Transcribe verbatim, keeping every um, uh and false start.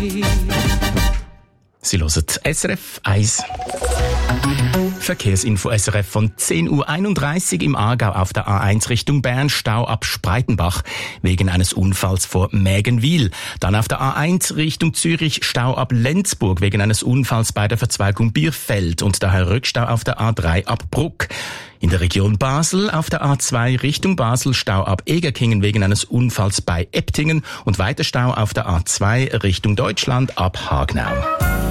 Sie hören S R F eins. Verkehrsinfo S R F von zehn Uhr einunddreißig im Aargau auf der A eins Richtung Bern, Stau ab Spreitenbach wegen eines Unfalls vor Mägenwil. Dann auf der A eins Richtung Zürich, Stau ab Lenzburg wegen eines Unfalls bei der Verzweigung Bierfeld und daher Rückstau auf der A drei ab Bruck. In der Region Basel auf der A zwei Richtung Basel, Stau ab Egerkingen wegen eines Unfalls bei Eptingen und weiter Stau auf der A zwei Richtung Deutschland ab Hagnau.